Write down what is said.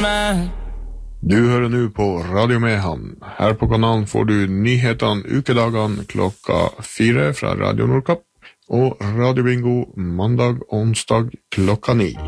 man. Du hører nå på Radio Mehamn. Her på kanalen får du nyhetene ukedagene klokka 4 fra Radio Nordkapp, og Radio Bingo mandag og onsdag klokka 9.